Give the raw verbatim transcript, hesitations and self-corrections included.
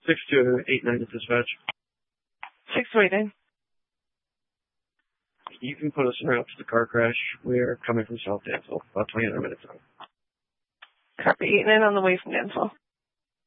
six to eight nine to dispatch. Six to eight nine. You can put us in route to the car crash. We are coming from South Dansville, about twenty other minutes out. Copy eight nine on the way from Dansville.